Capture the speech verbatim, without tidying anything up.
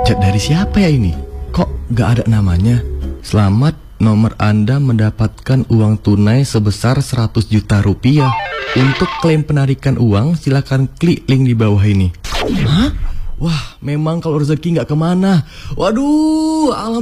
Chat dari siapa ya ini? Kok gak ada namanya? Selamat, nomor Anda mendapatkan uang tunai sebesar seratus juta rupiah. Untuk klaim penarikan uang, silakan klik link di bawah ini. Hah? Wah, memang kalau rezeki gak kemana. Waduh, alhamdulillah.